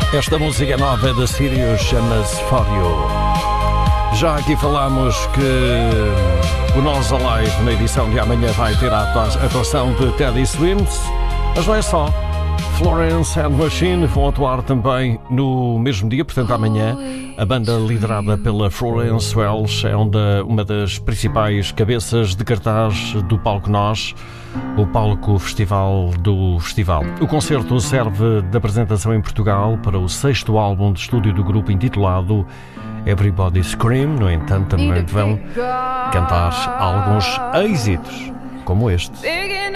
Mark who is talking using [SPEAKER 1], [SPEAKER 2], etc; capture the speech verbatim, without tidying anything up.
[SPEAKER 1] Esta música nova da Sirius chama-se For You. Já aqui falámos que o Nós Alive na edição de amanhã vai ter a atuação de Teddy Swims, mas não é só. Florence and Machine vão atuar também no mesmo dia, portanto amanhã. A banda liderada pela Florence Welch é uma das principais cabeças de cartaz do Palco Nós, o palco festival do festival. O concerto serve de apresentação em Portugal para o sexto álbum de estúdio do grupo intitulado Everybody Scream. No entanto, também vão cantar alguns êxitos como este.